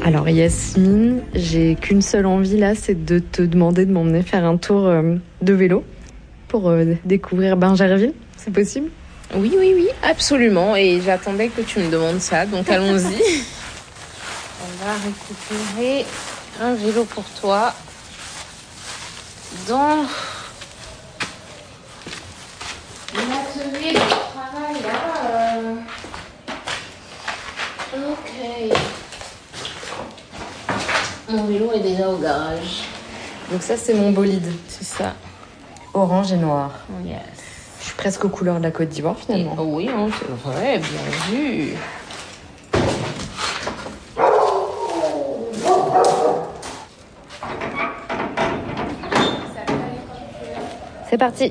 Alors Yasmine, j'ai qu'une seule envie là, c'est de te demander de m'emmener faire un tour de vélo pour découvrir Bingerville. C'est possible ? Oui, absolument. Et j'attendais que tu me demandes ça, donc allons-y. On va récupérer un vélo pour toi dans l'atelier de travail là. Ok. Mon vélo est déjà au garage. Donc ça c'est mon bolide. C'est ça. Orange et noir. Yes. Je suis presque aux couleurs de la Côte d'Ivoire finalement. Oui, hein, c'est vrai, bien vu. C'est parti.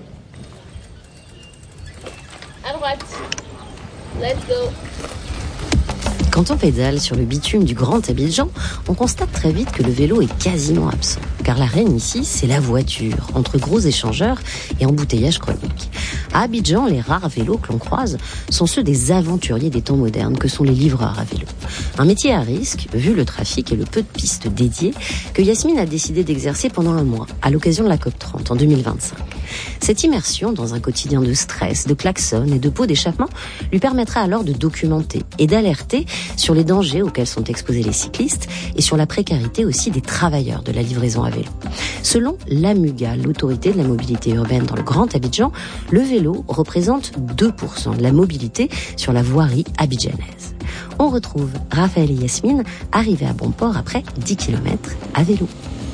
À droite. Let's go. Quand on pédale sur le bitume du Grand Abidjan, on constate très vite que le vélo est quasiment absent. Car la reine ici, c'est la voiture, entre gros échangeurs et embouteillages chroniques. À Abidjan, les rares vélos que l'on croise sont ceux des aventuriers des temps modernes, que sont les livreurs à vélo. Un métier à risque, vu le trafic et le peu de pistes dédiées, que Yasmine a décidé d'exercer pendant un mois, à l'occasion de la COP30 en 2025. Cette immersion dans un quotidien de stress, de klaxons et de pots d'échappement lui permettra alors de documenter et d'alerter sur les dangers auxquels sont exposés les cyclistes et sur la précarité aussi des travailleurs de la livraison à vélo. Selon l'AMUGA, l'autorité de la mobilité urbaine dans le Grand Abidjan, le vélo représente 2% de la mobilité sur la voirie abidjanaise. On retrouve Raphaël et Yasmine arrivés à bon port après 10 km à vélo.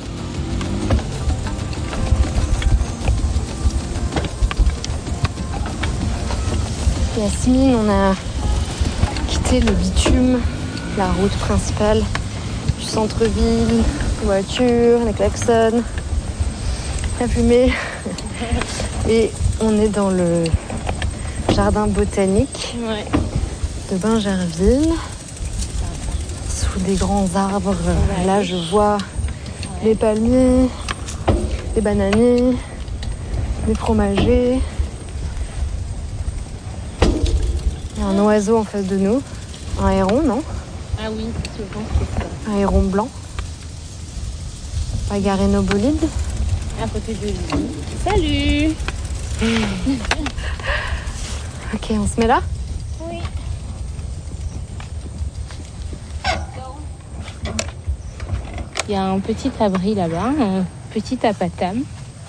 Yasmine, on a quitté le bitume, la route principale du centre-ville, les voitures, les klaxons, la fumée. Et on est dans le jardin botanique de Bingerville, sous des grands arbres. Là, je vois les palmiers, les bananiers, les fromagers. Il y a un oiseau en face de nous, un héron, non ? Ah oui, je pense que c'est ça. Un héron blanc. On va garer nos bolides. À côté de lui. Salut. Ok, on se met là ? Oui. Il y a un petit abri là-bas, un petit apatam.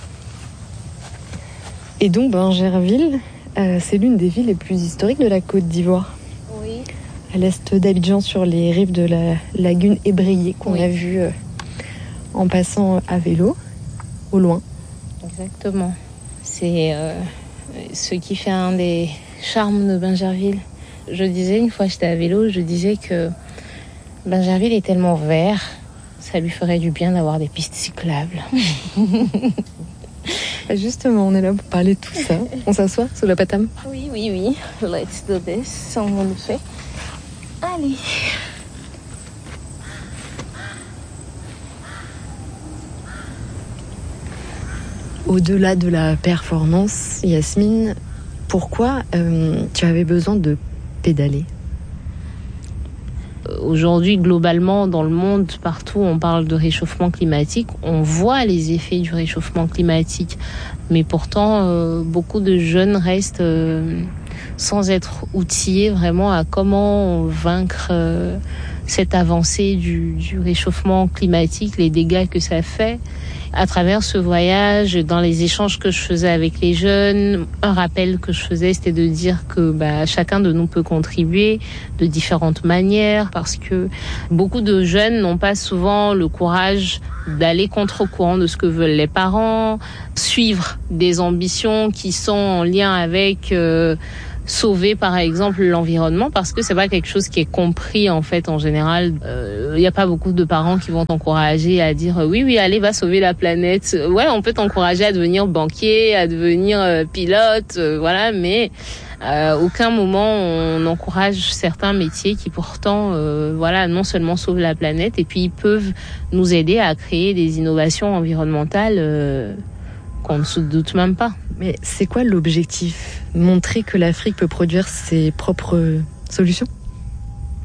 Et donc Bingerville, c'est l'une des villes les plus historiques de la Côte d'Ivoire. Oui. À l'est d'Abidjan, sur les rives de la lagune ébrayée qu'on a vue en passant à vélo, au loin. Exactement. C'est ce qui fait un des charmes de Bingerville. Je disais, une fois j'étais à vélo, je disais que Bingerville est tellement vert, ça lui ferait du bien d'avoir des pistes cyclables. Justement, on est là pour parler de tout ça. On s'assoit sous la patame ? Oui. Let's do this. On le fait. Allez. Au-delà de la performance, Yasmine, pourquoi tu avais besoin de pédaler ? Aujourd'hui, globalement, dans le monde, partout, on parle de réchauffement climatique. On voit les effets du réchauffement climatique. Mais pourtant, beaucoup de jeunes restent sans être outillés vraiment à comment vaincre cette avancée du réchauffement climatique, les dégâts que ça fait. À travers ce voyage, dans les échanges que je faisais avec les jeunes, un rappel que je faisais, c'était de dire que chacun de nous peut contribuer de différentes manières, parce que beaucoup de jeunes n'ont pas souvent le courage d'aller contre-courant de ce que veulent les parents, suivre des ambitions qui sont en lien avec sauver par exemple l'environnement, parce que c'est pas quelque chose qui est compris en fait en général. Il y a pas beaucoup de parents qui vont t'encourager à dire oui allez, va sauver la planète. Ouais, on peut t'encourager à devenir banquier, à devenir pilote, voilà, mais aucun moment on encourage certains métiers qui pourtant non seulement sauvent la planète, et puis ils peuvent nous aider à créer des innovations environnementales qu'on ne se doute même pas. Mais c'est quoi l'objectif ? Montrer que l'Afrique peut produire ses propres solutions ?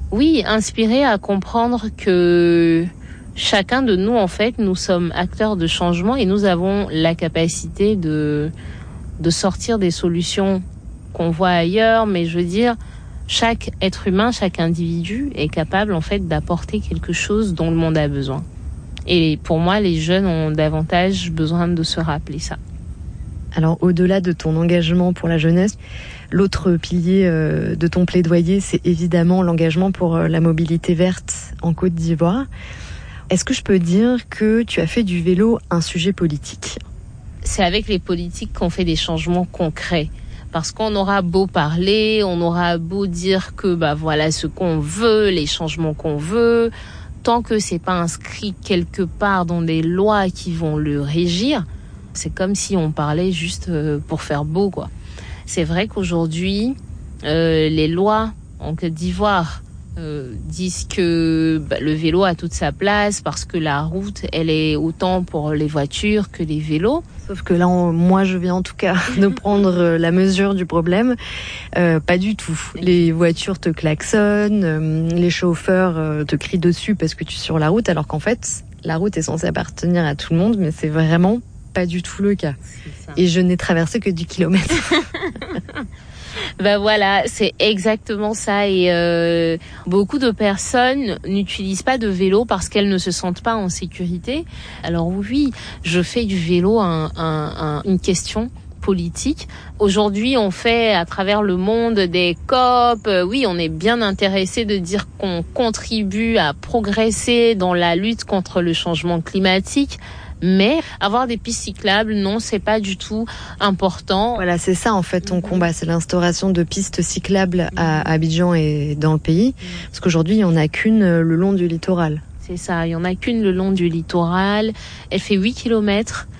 Oui, inspirer à comprendre que chacun de nous, en fait, nous sommes acteurs de changement et nous avons la capacité de sortir des solutions qu'on voit ailleurs, mais je veux dire, chaque être humain, chaque individu est capable, en fait, d'apporter quelque chose dont le monde a besoin. Et pour moi, les jeunes ont davantage besoin de se rappeler ça. Alors, au-delà de ton engagement pour la jeunesse, l'autre pilier de ton plaidoyer, c'est évidemment l'engagement pour la mobilité verte en Côte d'Ivoire. Est-ce que je peux dire que tu as fait du vélo un sujet politique ? C'est avec les politiques qu'on fait des changements concrets. Parce qu'on aura beau parler, on aura beau dire que voilà ce qu'on veut, les changements qu'on veut, tant que c'est pas inscrit quelque part dans des lois qui vont le régir, c'est comme si on parlait juste pour faire beau, quoi. C'est vrai qu'aujourd'hui, les lois en Côte d'Ivoire disent que le vélo a toute sa place parce que la route, elle est autant pour les voitures que les vélos. Sauf que là, moi, je viens en tout cas de prendre la mesure du problème. Pas du tout. Les voitures te klaxonnent, les chauffeurs te crient dessus parce que tu es sur la route, alors qu'en fait, la route est censée appartenir à tout le monde, mais c'est vraiment pas du tout le cas. Et je n'ai traversé que 10 kilomètres. Voilà, c'est exactement ça. Et beaucoup de personnes n'utilisent pas de vélo parce qu'elles ne se sentent pas en sécurité. Alors oui, je fais du vélo une question politique. Aujourd'hui, on fait à travers le monde des COP. Oui, on est bien intéressé de dire qu'on contribue à progresser dans la lutte contre le changement climatique. Mais avoir des pistes cyclables, non, c'est pas du tout important. Voilà, c'est ça en fait ton combat, c'est l'instauration de pistes cyclables à Abidjan et dans le pays. Parce qu'aujourd'hui, il n'y en a qu'une le long du littoral. C'est ça, il n'y en a qu'une le long du littoral. Elle fait 8 kilomètres.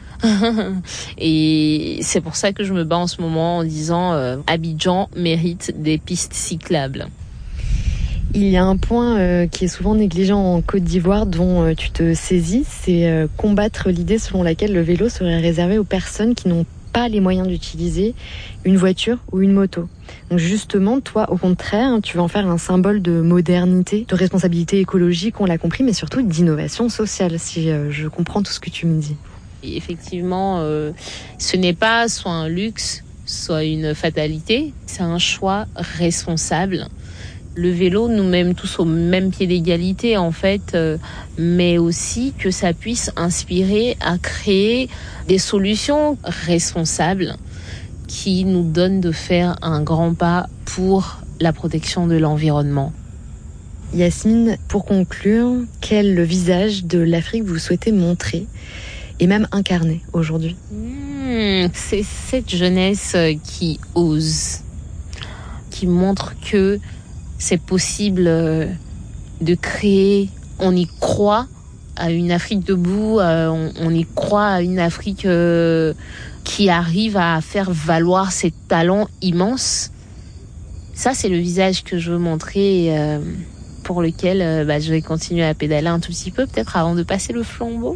Et c'est pour ça que je me bats en ce moment en disant Abidjan mérite des pistes cyclables. Il y a un point qui est souvent négligé en Côte d'Ivoire dont tu te saisis, c'est combattre l'idée selon laquelle le vélo serait réservé aux personnes qui n'ont pas les moyens d'utiliser une voiture ou une moto. Donc justement, toi, au contraire, tu vas en faire un symbole de modernité, de responsabilité écologique, on l'a compris, mais surtout d'innovation sociale, si je comprends tout ce que tu me dis. Et effectivement, ce n'est pas soit un luxe, soit une fatalité, c'est un choix responsable. Le vélo nous met tous au même pied d'égalité en fait, mais aussi que ça puisse inspirer à créer des solutions responsables qui nous donnent de faire un grand pas pour la protection de l'environnement. Yasmine, pour conclure, quel est le visage de l'Afrique vous souhaitez montrer et même incarner aujourd'hui ? C'est cette jeunesse qui ose, qui montre que c'est possible de créer, on y croit à une Afrique debout, on y croit à une Afrique qui arrive à faire valoir ses talents immenses. Ça, c'est le visage que je veux montrer, pour lequel je vais continuer à pédaler un tout petit peu, peut-être avant de passer le flambeau.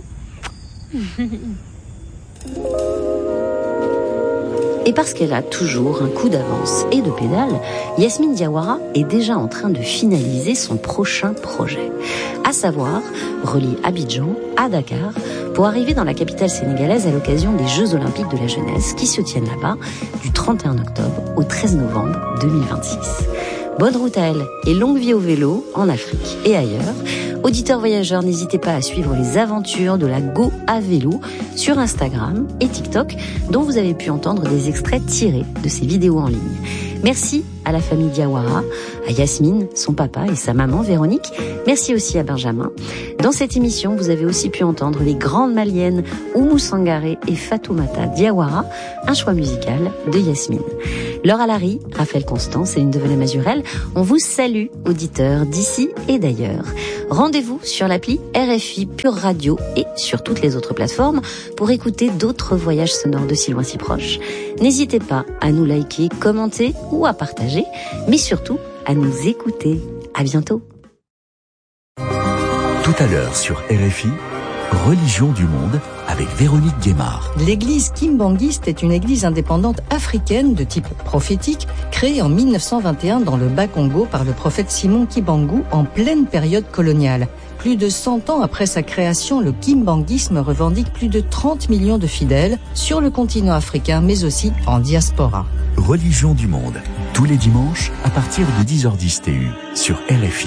Et parce qu'elle a toujours un coup d'avance et de pédale, Yasmine Diawara est déjà en train de finaliser son prochain projet. À savoir, relier Abidjan à Dakar pour arriver dans la capitale sénégalaise à l'occasion des Jeux Olympiques de la jeunesse qui se tiennent là-bas du 31 octobre au 13 novembre 2026. Bonne route à elle et longue vie au vélo en Afrique et ailleurs. Auditeurs voyageurs, n'hésitez pas à suivre les aventures de la Go à vélo sur Instagram et TikTok, dont vous avez pu entendre des extraits tirés de ces vidéos en ligne. Merci à la famille Diawara, à Yasmine, son papa et sa maman Véronique. Merci aussi à Benjamin. Dans cette émission, vous avez aussi pu entendre les grandes maliennes Oumou Sangaré et Fatoumata Diawara, un choix musical de Yasmine. Laure Alary, Raphaël Constance et Une Devenue Mazurel, on vous salue, auditeurs d'ici et d'ailleurs. Rendez-vous sur l'appli RFI Pure Radio et sur toutes les autres plateformes pour écouter d'autres voyages sonores de si loin si proche. N'hésitez pas à nous liker, commenter ou à partager, mais surtout à nous écouter. À bientôt. Tout à l'heure sur RFI, Religion du monde avec Véronique Guémard. L'église kimbangiste est une église indépendante africaine de type prophétique créée en 1921 dans le Bas-Congo par le prophète Simon Kimbangu en pleine période coloniale. Plus de 100 ans après sa création, le kimbanguisme revendique plus de 30 millions de fidèles sur le continent africain mais aussi en diaspora. Religion du monde, tous les dimanches à partir de 10h10 TU sur RFI.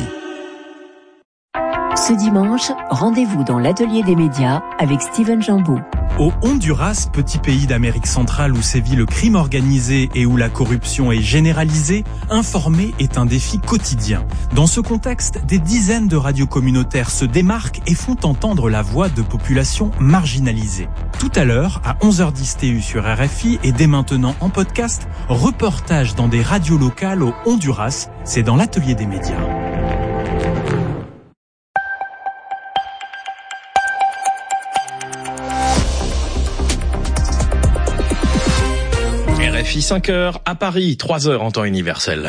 Ce dimanche, rendez-vous dans l'atelier des médias avec Steven Jambeau. Au Honduras, petit pays d'Amérique centrale où sévit le crime organisé et où la corruption est généralisée, informer est un défi quotidien. Dans ce contexte, des dizaines de radios communautaires se démarquent et font entendre la voix de populations marginalisées. Tout à l'heure, à 11h10 TU sur RFI et dès maintenant en podcast, reportage dans des radios locales au Honduras, c'est dans l'atelier des médias. RFI 5h à Paris, 3h en temps universel.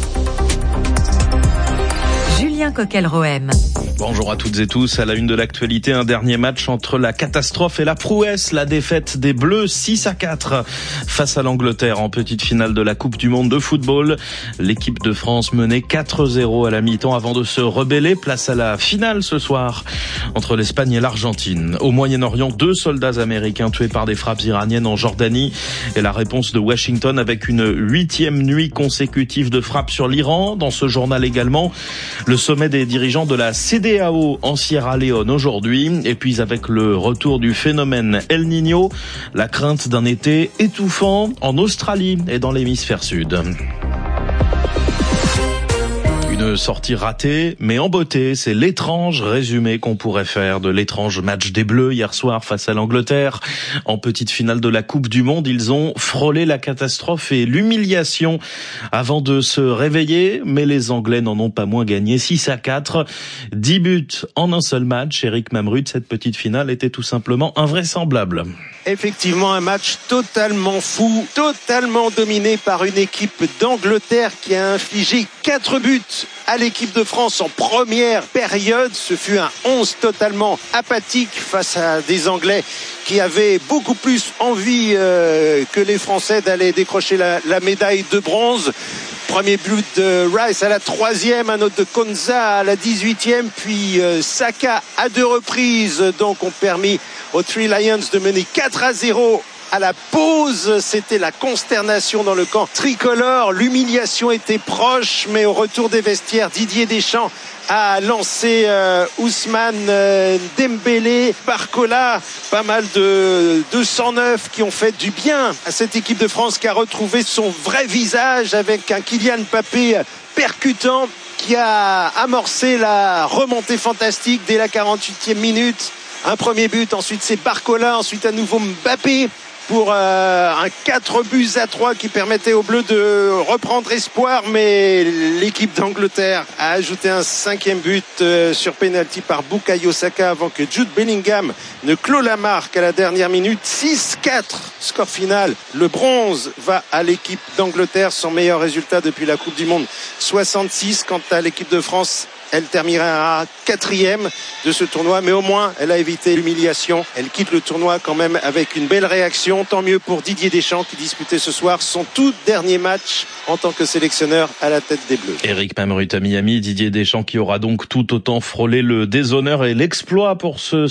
Julien Coquel-Rohem. Bonjour à toutes et tous. À la une de l'actualité, un dernier match entre la catastrophe et la prouesse. La défaite des Bleus 6-4 face à l'Angleterre en petite finale de la Coupe du Monde de football. L'équipe de France menait 4-0 à la mi-temps avant de se rebeller. Place à la finale ce soir entre l'Espagne et l'Argentine. Au Moyen-Orient, 2 soldats américains tués par des frappes iraniennes en Jordanie. Et la réponse de Washington avec une 8e nuit consécutive de frappes sur l'Iran. Dans ce journal également, le sommet des dirigeants de la CEDEAO en Sierra Leone aujourd'hui, et puis avec le retour du phénomène El Niño, la crainte d'un été étouffant en Australie et dans l'hémisphère sud. Une sortie ratée, mais en beauté, c'est l'étrange résumé qu'on pourrait faire de l'étrange match des Bleus hier soir face à l'Angleterre. En petite finale de la Coupe du Monde, ils ont frôlé la catastrophe et l'humiliation avant de se réveiller, mais les Anglais n'en ont pas moins gagné 6-4. 10 buts en un seul match. Eric Mamrud, cette petite finale était tout simplement invraisemblable. Effectivement, un match totalement fou, totalement dominé par une équipe d'Angleterre qui a infligé 4 buts à l'équipe de France en première période. Ce fut un 11 totalement apathique face à des Anglais qui avaient beaucoup plus envie que les Français d'aller décrocher la médaille de bronze. Premier but de Rice à la 3e, un autre de Konza à la 18e, puis Saka à 2 reprises donc ont permis aux Three Lions de mener 4-0 à la pause. C'était la consternation dans le camp tricolore. L'humiliation était proche, mais au retour des vestiaires, Didier Deschamps a lancé Ousmane Dembélé, Barcola, pas mal de 209 qui ont fait du bien à cette équipe de France qui a retrouvé son vrai visage avec un Kylian Mbappé percutant qui a amorcé la remontée fantastique dès la 48e minute. Un premier but, ensuite c'est Barcola, ensuite à nouveau Mbappé pour un 4-3 qui permettait aux Bleus de reprendre espoir, mais l'équipe d'Angleterre a ajouté un 5e but sur penalty par Bukayo Saka avant que Jude Bellingham ne clôt la marque à la dernière minute. 6-4, score final. Le bronze va à l'équipe d'Angleterre, son meilleur résultat depuis la Coupe du Monde 66. Quant à l'équipe de France, elle terminera 4e de ce tournoi, mais au moins elle a évité l'humiliation. Elle quitte le tournoi quand même avec une belle réaction. Tant mieux pour Didier Deschamps qui disputait ce soir son tout dernier match en tant que sélectionneur à la tête des Bleus. Eric Mamrud à Miami, Didier Deschamps qui aura donc tout autant frôlé le déshonneur et l'exploit pour ce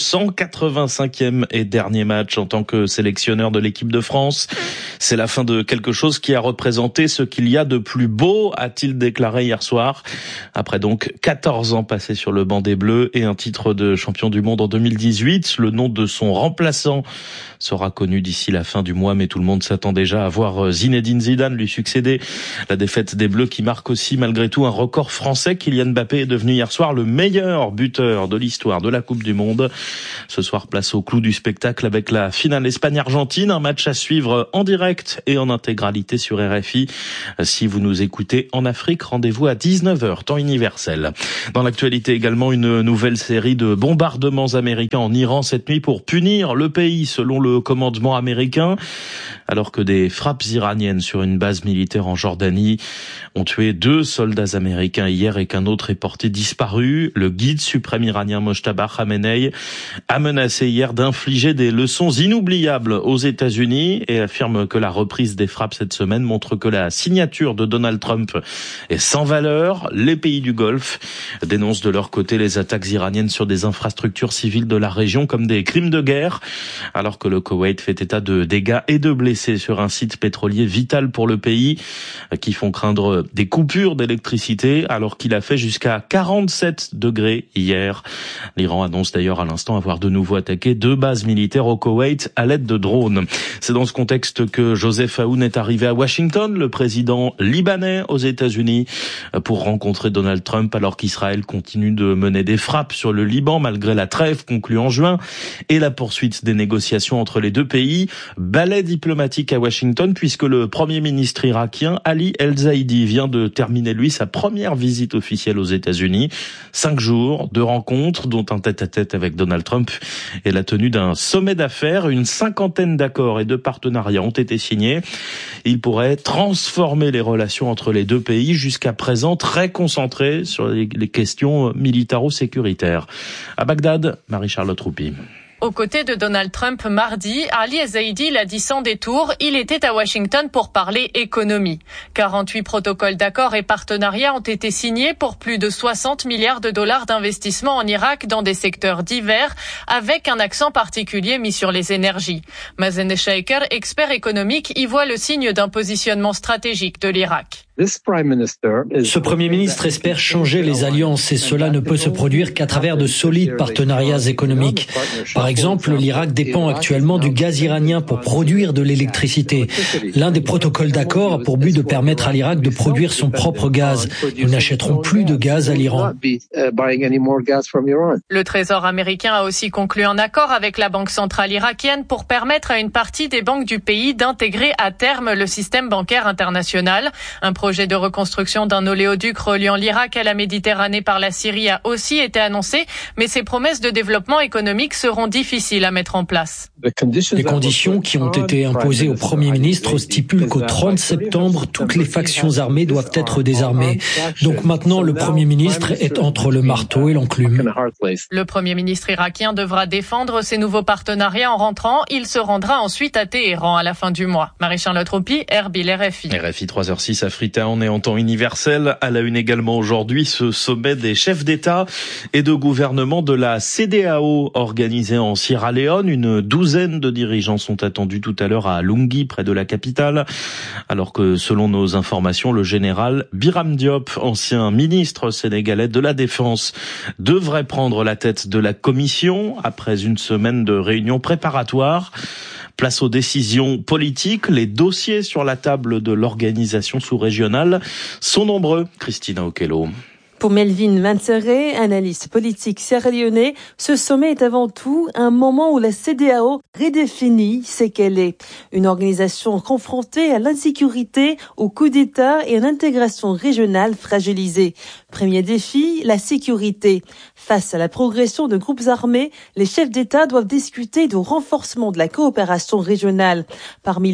185e et dernier match en tant que sélectionneur de l'équipe de France. C'est la fin de quelque chose qui a représenté ce qu'il y a de plus beau, a-t-il déclaré hier soir. Après donc 14 ans passés sur le banc des Bleus et un titre de champion du monde en 2018. Le nom de son remplaçant sera connu d'ici la fin du mois, mais tout le monde s'attend déjà à voir Zinedine Zidane lui succéder. La défaite des Bleus qui marque aussi malgré tout un record français. Kylian Mbappé est devenu hier soir le meilleur buteur de l'histoire de la Coupe du Monde. Ce soir, place au clou du spectacle avec la finale Espagne-Argentine. Un match à suivre en direct et en intégralité sur RFI. Si vous nous écoutez en Afrique, rendez-vous à 19h, temps universel. Dans l'actualité également, une nouvelle série de bombardements américains en Iran cette nuit pour punir le pays, selon le commandement américain, alors que des frappes iraniennes sur une base militaire en Jordanie ont tué 2 soldats américains hier et qu'un autre est porté disparu. Le guide suprême iranien Mojtaba Khamenei a menacé hier d'infliger des leçons inoubliables aux États-Unis et affirme que la reprise des frappes cette semaine montre que la signature de Donald Trump est sans valeur. Les pays du Golfe dénoncent de leur côté les attaques iraniennes sur des infrastructures civiles de la région comme des crimes de guerre, alors que le Koweït fait état de dégâts et de blessés sur un site pétrolier vital pour le pays, qui font craindre des coupures d'électricité alors qu'il a fait jusqu'à 47 degrés hier. L'Iran annonce d'ailleurs à l'instant avoir de nouveau attaqué 2 bases militaires au Koweït à l'aide de drones. C'est dans ce contexte que Joseph Aoun est arrivé à Washington, le président libanais aux États-Unis, pour rencontrer Donald Trump alors qu'Israël continue de mener des frappes sur le Liban malgré la trêve conclue en juin et la poursuite des négociations entre les deux pays. Balai diplomatique à Washington puisque le premier ministre irakien Ali El-Zaidi vient de terminer lui sa première visite officielle aux États-Unis. 5 jours de rencontres dont un tête-à-tête avec Donald Trump et la tenue d'un sommet d'affaires. Une 50aine d'accords et de partenariats ont été signés. Il pourrait transformer les relations entre les deux pays, jusqu'à présent très concentrées sur les questions militaro-sécuritaires. À Bagdad, Marie-Charlotte Roupi. Aux côtés de Donald Trump mardi, Ali El-Zaidi l'a dit sans détour, il était à Washington pour parler économie. 48 protocoles d'accord et partenariats ont été signés pour plus de 60 milliards de dollars d'investissement en Irak dans des secteurs divers, avec un accent particulier mis sur les énergies. Mazen Shaker, expert économique, y voit le signe d'un positionnement stratégique de l'Irak. Ce Premier ministre espère changer les alliances et cela ne peut se produire qu'à travers de solides partenariats économiques. Par exemple, l'Irak dépend actuellement du gaz iranien pour produire de l'électricité. L'un des protocoles d'accord a pour but de permettre à l'Irak de produire son propre gaz. Nous n'achèterons plus de gaz à l'Iran. Le Trésor américain a aussi conclu un accord avec la Banque centrale irakienne pour permettre à une partie des banques du pays d'intégrer à terme le système bancaire international. Un projet de reconstruction d'un oléoduc reliant l'Irak à la Méditerranée par la Syrie a aussi été annoncé, mais ces promesses de développement économique seront difficiles à mettre en place. Les conditions qui ont été imposées au Premier ministre stipulent qu'au 30 septembre, toutes les factions armées doivent être désarmées. Donc maintenant, le Premier ministre est entre le marteau et l'enclume. Le Premier ministre irakien devra défendre ses nouveaux partenariats en rentrant. Il se rendra ensuite à Téhéran à la fin du mois. Marie-Charlotte Roupi, Erbil, RFI. RFI 3h06 à Freetown et en temps universel. À la une également aujourd'hui, ce sommet des chefs d'État et de gouvernement de la CEDEAO organisé en Sierra Leone. Une douzaine de dirigeants sont attendus tout à l'heure à Lungi, près de la capitale. Alors que, selon nos informations, le général Biram Diop, ancien ministre sénégalais de la Défense, devrait prendre la tête de la commission après une semaine de réunions préparatoires. Place aux décisions politiques. Les dossiers sur la table de l'organisation sous-régionale sont nombreux. Christina Okello. Pour Melvin Manseré, analyste politique sierra-léonais, ce sommet est avant tout un moment où la CEDEAO redéfinit ce qu'elle est. Une organisation confrontée à l'insécurité, au coup d'État et à l'intégration régionale fragilisée. Premier défi, la sécurité. Face à la progression de groupes armés, les chefs d'État doivent discuter du renforcement de la coopération régionale. Parmi